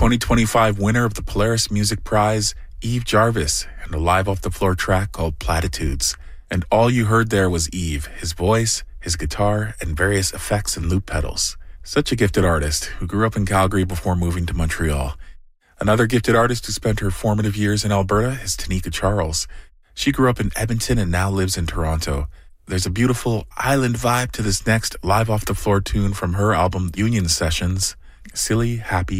2025 winner of the Polaris Music Prize, Eve Jarvis, and a live off-the-floor track called Platitudes. And all you heard there was Eve, his voice, his guitar, and various effects and loop pedals. Such a gifted artist who grew up in Calgary before moving to Montreal. Another gifted artist who spent her formative years in Alberta is Tanika Charles. She grew up in Edmonton and now lives in Toronto. There's a beautiful island vibe to this next live off-the-floor tune from her album Union Sessions, Silly Happy